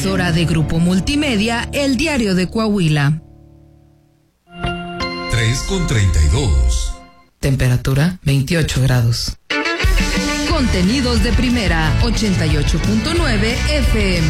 emisora de Grupo Multimedia, El Diario de Coahuila. 3:32. Temperatura 28 grados. Contenidos de primera, 88.9 FM.